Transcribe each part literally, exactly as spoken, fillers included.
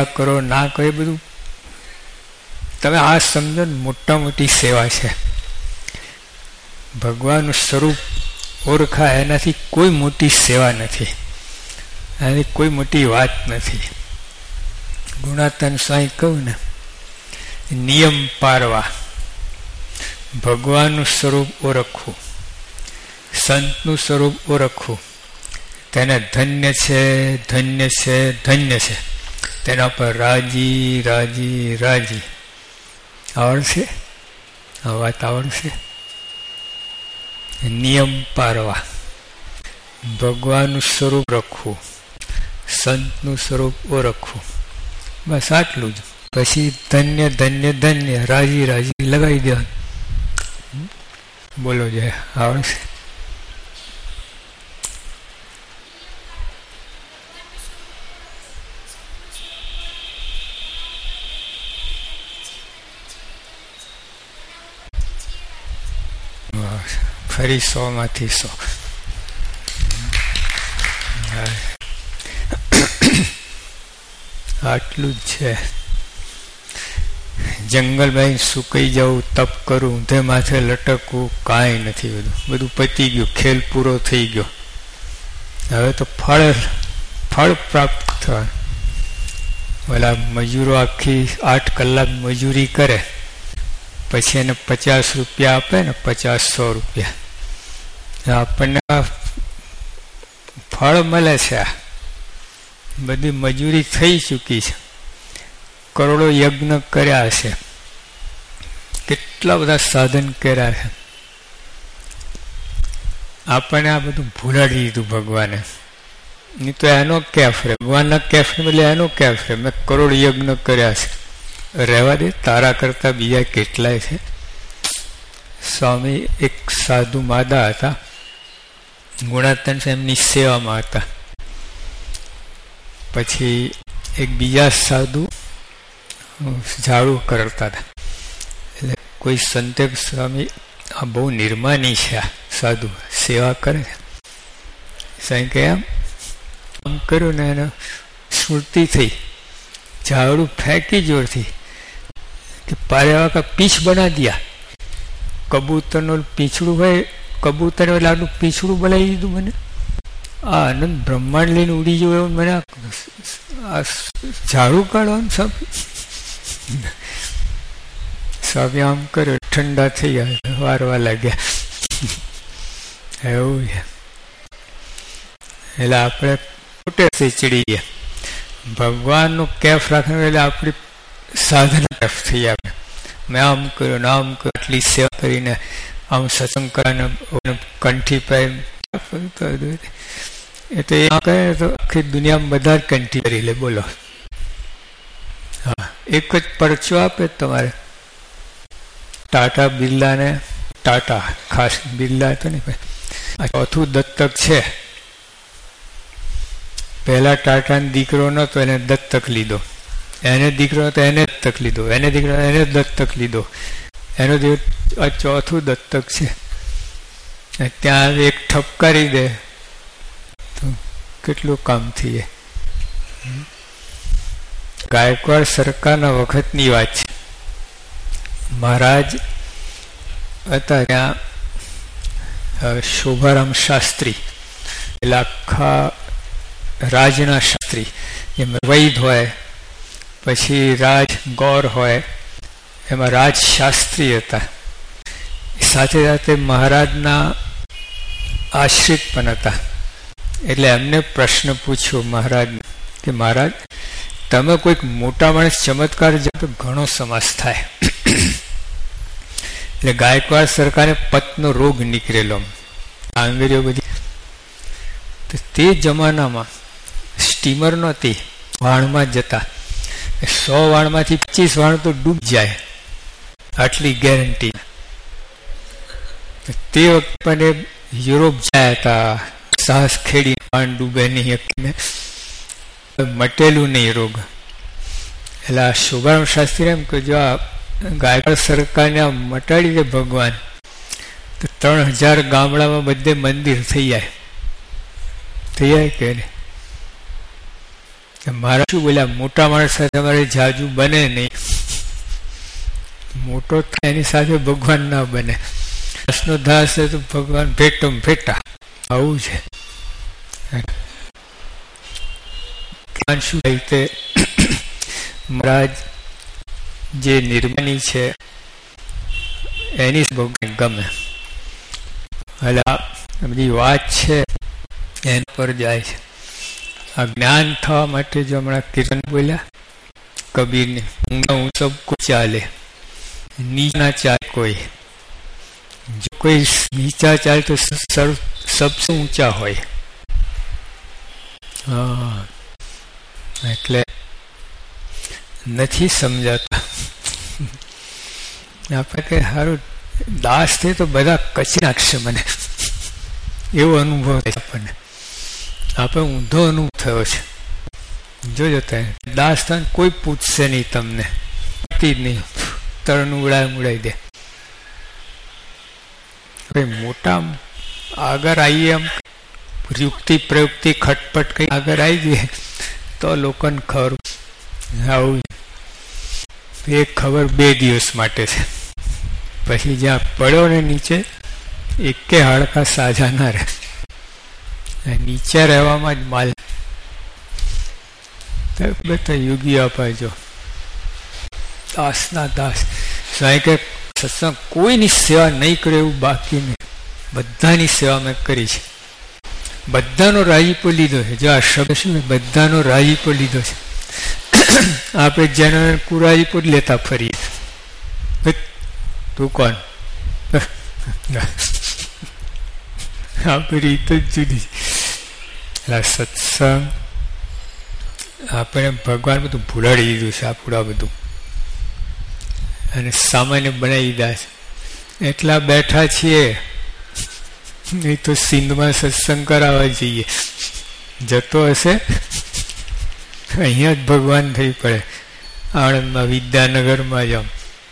સેવા કરો ના કરો એ બધું તમે આ સમજો ને મોટા મોટી સેવા છે. ભગવાનનું સ્વરૂપ ઓળખાય એનાથી કોઈ મોટી સેવા નથી, એનાથી કોઈ મોટી વાત નથી. ગુણાતન સ્વામી કહું ને, નિયમ પારવા, ભગવાનનું સ્વરૂપ ઓળખવું, સંતનું સ્વરૂપ ઓળખવું, તેને ધન્ય છે ધન્ય છે ધન્ય છે, તેના પર રાજી રાજી રાજી. આવડશે આ વાત? આવડશે? નિયમ પારવા, ભગવાનનું સ્વરૂપ ઓળખવું, સંતનું સ્વરૂપ ઓળખવું, બસ આટલું જ. પછી ધન્ય ધન્ય ધન્ય રાજી રાજી લગાવી દેવાનું. બોલો જય. આવડશે? ફરી સો માંથી સો. આટલું જ છે. જંગલમાં સુકાઈ જવું, તપ કરું, ઊંધે માથે લટકવું, કાંઈ નથી. બધું બધું પતી ગયું, ખેલ પૂરો થઈ ગયો. હવે તો ફળ ફળ પ્રાપ્ત થવાનું. ઓલા મજૂરો આખી આઠ કલાક મજૂરી કરે, પછી એને પચાસ રૂપિયા આપે ને, પચાસ સો રૂપિયા આપણને ફળ મળે છે. આ બધી મજૂરી થઈ ચૂકી છે, કરોડો યજ્ઞ કર્યા છે, કેટલા બધા સાધન કર્યા છે. આપણને આ બધું ભૂલાડી દીધું ભગવાને. નહીં તો એનો કેફ રે, ભગવાનના કેફ એટલે એનો કેફ રે. મેં કરોડ યજ્ઞ કર્યા છે. રહેવા દે, તારા કરતા બીજા કેટલાય છે. સ્વામી એક સાધુ માદા હતા, ગુણાતન એમની સેવામાં હતા. પછી એક બીજા સાધુ ઝાડુ કરતા હતા. એટલે કોઈ સંતે સ્વામી આ બહુ નિર્માની છે, આ સાધુ સેવા કરે છે. સાંઈ કે આમ આમ કર્યું ને એને સ્મૃતિ થઈ, ઝાડુ ફેંકી જોરથી કે પારેવા કા પીછ બના દિયા. કબૂતરનું પીછડું હોય, કબૂતર એટલે આનું પીછડું બનાવી દીધું મને. આ આનંદ બ્રહ્માંડ લઈને ઉડી ગયો એવું મને આ ઝાડુ કાઢવાનું. સબ સ્વામી આમ કર્યો, ઠંડા થઈ ગયા, વારવા લાગ્યા. એવું છે. એટલે આપણે ખોટે ચડી ગયા. ભગવાનનું કેફ રાખવાનું એટલે આપણી સાધના કેફ થઈ આપણે. મેં આમ કર્યું ને આમ કર્યું, આટલી સેવા કરીને આમ સત્સંગ કરીને કંઠી પાય. એ તો એ કહે તો આખી દુનિયામાં બધા જ કંઠી કરી લે. બોલો. હા, એક જ પરચો આપે તમારે. ટાટા બિરલાને, ટાટા ખાસ બિરલા હતો ને, ચોથું દત્તક છે. પહેલા ટાટાનો દીકરો નતો, એને દત્તક લીધો. એને દીકરો હતો, એને દત્તક લીધો. એને દીકરો એને દત્તક લીધો. એનો આ ચોથું દત્તક છે. ત્યાં એક ઠપકારી દે તો કેટલું કામ થઈ જાય. ગાયકવાડ સરકારના વખતની વાત છે. મહારાજ હતા ત્યાં શોભારામ શાસ્ત્રી, એટલે આખા રાજના શાસ્ત્રી. જેમ વૈદ હોય, પછી રાજ ગૌર હોય, એમાં રાજ શાસ્ત્રી હતા. સાથે સાથે મહારાજના આશ્રિત પણ હતા. એટલે એમને પ્રશ્ન પૂછ્યો મહારાજ કે મહારાજ, તમે કોઈક મોટા માણસ ચમત્કાર જો તો ઘણો સમાસ થાય. એટલે ગાયકવાડ સરકારે પતનો રોગ નીકળેલો, આંગળીઓ બધી. તે જમાનામાં સ્ટીમર નહોતી, વાણમાં જતા. સો વાણમાંથી પચીસ વાણ તો ડૂબ જાય, આટલી ગેરંટી. તે વખતે પણ યુરોપ જાય હતા, સાહસ ખેડી વાણ ડૂબે નહીં, મટેલું નહીં રોગ. એટલે આ શોભારામ શાસ્ત્રી એમ કે જો આ ગાયકવાડ સરકારને મટાડી દે ભગવાન, તો ત્રણ હજાર ગામડામાં બધે મંદિર થઈ જાય. થઈ જાય કે મારા શું બોલ્યા, મોટા માણસ સાથે અમારે જાજુ બને નહીં, મોટો થાય એની સાથે ભગવાન ના બને. દાસનો દાસ છે તો ભગવાન ભેટો ભેટા, આવું છે. શું થાય તે મહારાજ જે નિર્માની છે એની ભગવાન ગમે. એટલે આ બધી વાત છે એના પર જાય છે. આ જ્ઞાન થવા માટે જો હમણાં કીર્તન બોલ્યા કબીરને, ઊંઘા હું સબ કો ચાલે, નીચા ચાલે કોઈ, જો કોઈ નીચા ચાલે તો સબસે ઊંચા હોય. હા, એટલે નથી સમજાતા. આપણે કઈ સારું દાસ થઈ તો બધા કચી નાખશે મને, એવો અનુભવ થાય આપણને. આપણે ઊંધો અનુભવ થયો છે. જોજો ત્યાં દાસ થાય કોઈ પૂછશે નહીં તમને, જ નહીં, તળનું ઉડાય ઉડાઈ દે. મોટા આગળ આવીએ એમ યુક્તિ પ્રયુક્તિ ખટપટ કઈ આગળ આવી ગઈ તો લોકોને ખબર. આવું એ ખબર બે દિવસ માટે છે, પછી જ્યાં પડ્યો ને નીચે એકે હાડકા સાજા ના રહે. નીચે રહેવામાં જ માલ. બધા યુગી અપાજો દાસના દાસ. સ્વાય કે સત્સંગ કોઈની સેવા નહીં કરે એવું બાકી નહીં, બધાની સેવા મેં કરી છે. બધાનો રાજીપો લીધો છે. જો આ શબ્દ છે ને, બધાનો રાજીપો લીધો છે. આપણે જેનો કુરાજીપો જ લેતા ફરીએ. તું કોણ? આપણી રીત જ જુદી. એટલે સત્સંગ આપણે ભગવાન બધું ભૂલાડી દીધું છે, આપણું આ બધું, અને સામાન્ય બનાવી દીધા છે. એટલા બેઠા છીએ, નહીં તો સિંધમાં સત્સંગ કરાવવા જઈએ. જતો હશે અહીંયા જ ભગવાન થઈ પડે. આણંદમાં વિદ્યાનગરમાં જ આમ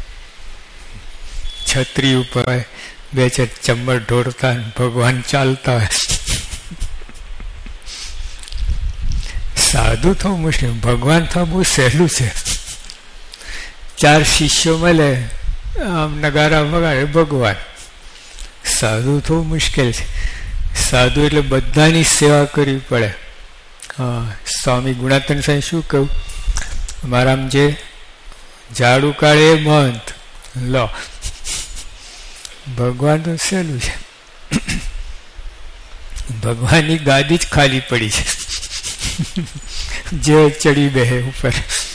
છત્રી ઉપર બે ચાર ચમર ઢોળતા ભગવાન ચાલતા હોય. સાધુ થવું મુશ્કેલ, ભગવાન થવું બહુ સહેલું છે. ચાર શિષ્યો મળે, આમ નગારા વગાડે ભગવાન. સાધુ થવું મુશ્કેલ છે. સાધુ એટલે બધાની સેવા કરવી પડે. હા, સ્વામી ગુણાતન સાહેબ શું કહ્યું, મારામ જે ઝાડુ કાઢે એ મહંત લો. ભગવાન તો સહેલું છે. ભગવાનની ગાદી જ ખાલી પડી છે. જે ચડી બે ઉપર,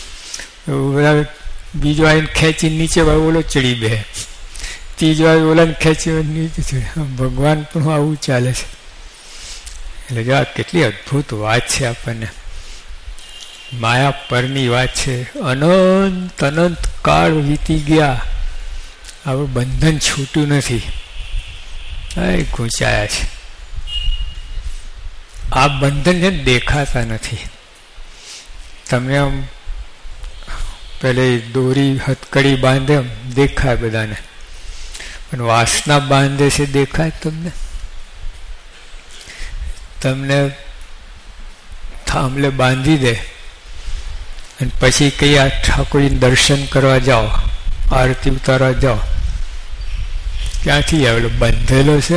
બીજો આવીને ખેંચી નીચે ઓલો ચડી બે, ત્રીજો આવી ઓલાને ખેંચી નીચે ચડે. ભગવાન પણ આવું ચાલે છે. એટલે જો આ કેટલી અદ્ભુત વાત છે. આપણને માયા પરની વાત છે. અનંત અનંત કાળ વીતી ગયા, આપણું બંધન છૂટ્યું નથી, એ ગુંચાયા છે. આ બંધન છે દેખાતા નથી. તમને આમ પેલે દોરી હથકડી બાંધે એમ દેખાય બધાને, પણ વાસના બાંધે છે દેખાય તમને? તમને થાંભલે બાંધી દે અને પછી કઈ આ ઠાકોરજીને દર્શન કરવા જાઓ, આરતી ઉતારવા જાઓ, ક્યાંથી આવેલો? બંધેલો છે.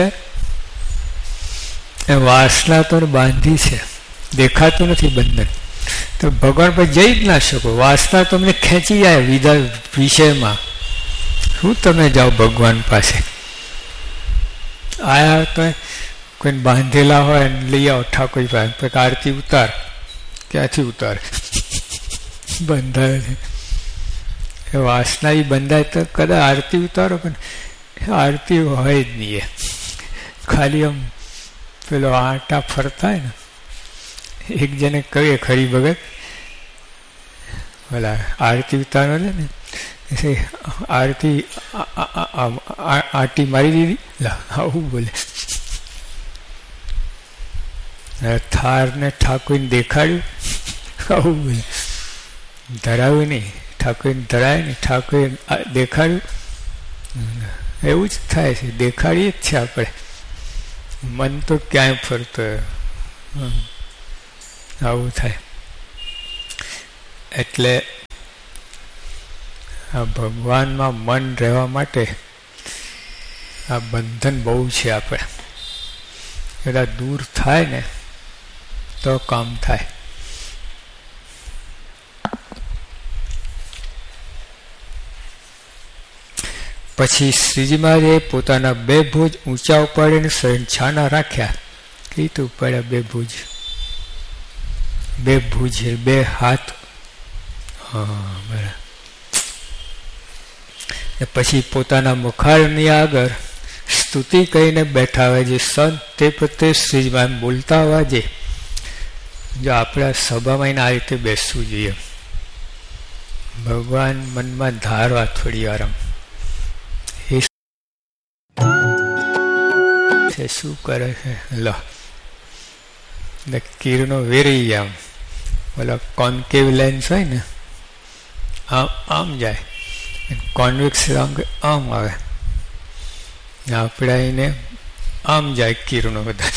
એ વાસના તો બાંધી છે, દેખાતું નથી બંધન. તો ભગવાન પર જઈ જ ના શકો. વાસના તમને ખેંચી જાય વિધા વિષયમાં. શું તમે જાઓ ભગવાન પાસે? આયા તો કોઈને બાંધેલા હોય ને લઈ આવો ઠાકોર પાસે, આરતી ઉતાર, ક્યાંથી ઉતાર? બંધાય છે. એ વાસના એ બંધાય તો કદાચ આરતી ઉતારો, પણ આરતી હોય જ નહીં. એ ખાલી આમ પેલો આટા ફરતા હોય ને. એક જણે કહીએ ખરી ભગત બોલા આરતી ઉતારો છે ને, આરતી આટી મારી દીધી. આવું બોલે. થાર ને ઠાકોરને દેખાડ્યું, આવું બોલે. ધરાવ્યું નહીં, ઠાકોરને ધરાય ને ઠાકોર દેખાડ્યું. એવું જ થાય છે. દેખાડીએ જ છે આપણે. મન તો ક્યાંય ફરતો આવું થાય. એટલે આ ભગવાનમાં મન રહેવા માટે આ બંધન બહુ છે. આપણે બધા દૂર થાય ને તો કામ થાય. પછી શ્રીજી મહારાજે પોતાના બે ભુજ ઊંચા ઉપાડીને શરીર છાના રાખ્યા. કીધું ઉપાડ્યા બે ભુજ, બે ભુજ બે હાથ. હા બરાબર. પછી પોતાના મુખારની આગળ સ્તુતિ કહીને બેઠા હોય જે સંત તે પ્રત્યે શ્રીજીમાં બોલતા અવાજે. જો આપણે સભામાં આ રીતે બેસવું જોઈએ. ભગવાન મનમાં ધારવા થોડી આરામ એ શું કરે છે. લો કિરણો વેરી આમ ઓલા કોન્કેવ લેન્સ હોય ને આમ આમ જાય, કોન્વેક્સ રંગ આમ આવે, આપણે એને આમ જાય કિરણો બધા.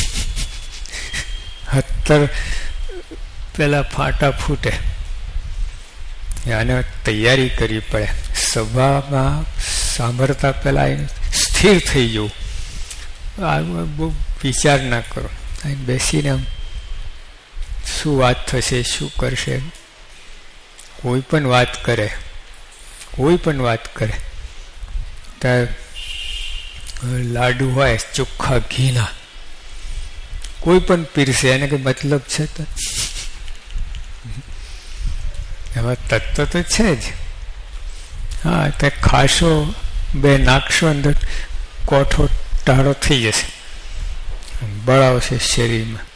હત્તર પેલા ફાટા ફૂટે. આને તૈયારી કરવી પડે. સભામાં સાંભળતા પેલા એને સ્થિર થઈ જવું. આ બહુ વિચાર ના કરો. બેસીને આમ શું વાત થશે, શું કરશે. કોઈ પણ વાત કરે, કોઈ પણ વાત કરે ત્યારે લાડુ હોય ચોખ્ખા ઘીના, કોઈ પણ પીરસે એને કઈ મતલબ છે તો એમાં તત્વ તો છે જ. હા તે ખાશો બે નાખશો અંદર કોઠો ટાળો થઈ જશે, બળાવશે શરીરમાં.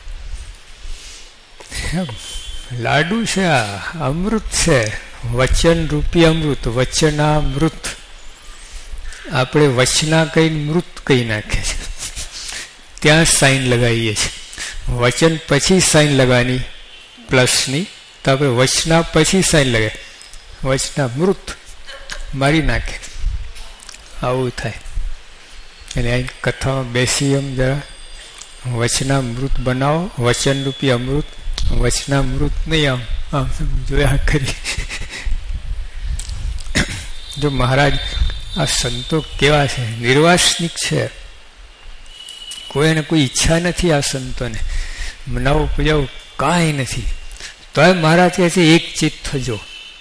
લાડુ છે, આ અમૃત છે, વચન રૂપી અમૃત, વચનામૃત. આપણે વચના કઈ મૃત કઈ નાખે છે, ત્યાં સાઈન લગાવીએ છીએ. વચન પછી સાઈન લગાવવાની પ્લસની, તો આપણે વચના પછી સાઈન લગાવીએ, વચના મૃત મારી નાખે. આવું થાય. અને અહીં કથામાં બેસી એમ જરા વચના મૃત બનાવો, વચન રૂપી અમૃત. વચના મૃત નહીં આમ આમ જોયા કરી. જો મહારાજ આ સંતો કેવા છે, નિર્વાસનિક છે. કોઈને કોઈ ઈચ્છા નથી આ સંતોને મનાવું પૂજાવું કાંઈ નથી. તોય મહારાજ કહે છે એક ચિત્ત થજો.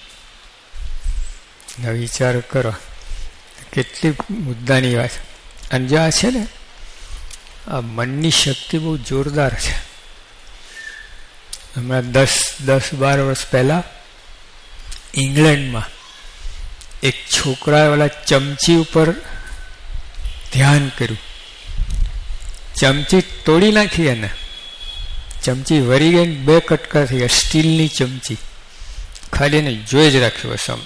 વિચાર કરો કેટલી મુદ્દાની વાત. અને જે આ છે ને આ મનની શક્તિ બહુ જોરદાર છે. હમણાં દસ દસ બાર વર્ષ પહેલા ઇંગ્લેન્ડમાં એક છોકરાએ ઓલા ચમચી ઉપર ધ્યાન કર્યું. ચમચી તોડી નાખી એને, ચમચી વરી ગઈ, બે કટકા થઈ ગયા. સ્ટીલની ચમચી ખાલી એને જોઈ જ રાખ્યો સમ.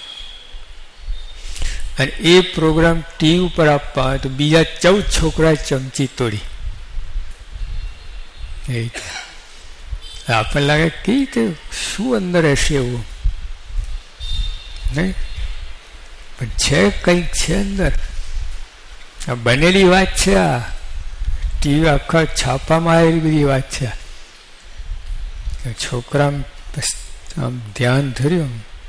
અને એ પ્રોગ્રામ ટીવી ઉપર આપવા આવે તો બીજા ચૌદ છોકરાએ ચમચી તોડી. એ આપણને લાગે કે રીતે શું અંદર હશે એવું નહીં, પણ છે કંઈક છે અંદર. આ બનેલી વાત છે, આ ટીવી આખા છાપામાં આવેલી બધી વાત છે. છોકરા આમ ધ્યાન ધર્યું,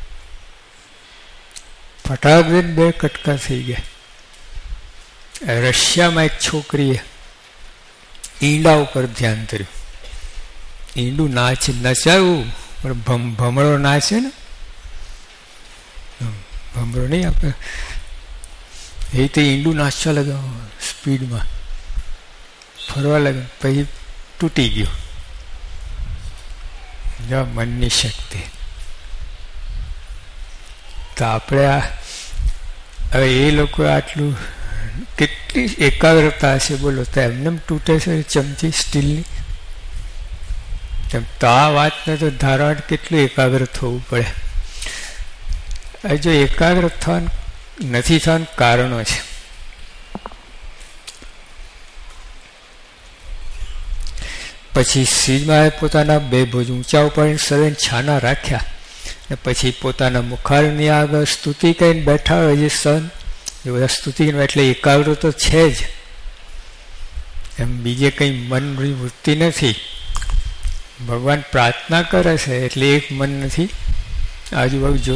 ફટાક દઈને બે કટકા થઈ ગયા. રશિયામાં એક છોકરીએ ઈંડા ઉપર ધ્યાન ધર્યું. ઈંડું નાચે નચાયું પણ ભમરો નાચે ને, ભમરો નહીં આપણે એ તો ઈંડું નાચવા લાગે સ્પીડમાં, ફરવા લાગે, પછી તૂટી ગયું. જો મનની શક્તિ. તો આપણે આ હવે એ લોકો આટલું કેટલી એકાગ્રતા હશે બોલો, તો એમને તૂટે છે ચમચી સ્ટીલની. તો આ વાતને તો ધારવા કેટલું એકાગ્ર થવું પડે. જો એકાગ્ર થવાનું નથી થવાનું કારણો છે. પછી શ્રીજીએ પોતાના બે ભુજ ઊંચા ઉપાડીને સર્વે છાના રાખ્યા. ને પછી પોતાના મુખારની આગળ સ્તુતિ કહીને બેઠા હોય જે સન, એ બધા સ્તુતિ એટલે એકાગ્ર તો છે જ, એમ બીજે કંઈ મનની વૃત્તિ નથી. ભગવાન પ્રાર્થના કરે છે એટલે એક મન નથી, આજુબાજુ જો